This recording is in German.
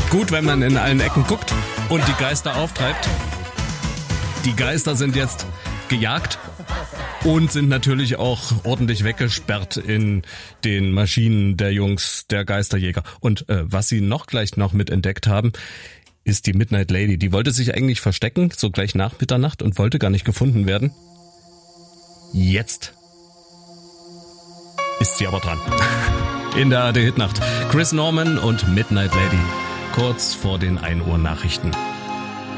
Gut, wenn man in allen Ecken guckt und die Geister auftreibt. Die Geister sind jetzt gejagt und sind natürlich auch ordentlich weggesperrt in den Maschinen der Jungs, der Geisterjäger. Und was sie gleich noch mit entdeckt haben, ist die Midnight Lady. Die wollte sich eigentlich verstecken, so gleich nach Mitternacht, und wollte gar nicht gefunden werden. Jetzt ist sie aber dran. In der ARD Hitnacht. Chris Norman und Midnight Lady. Kurz vor den 1 Uhr Nachrichten.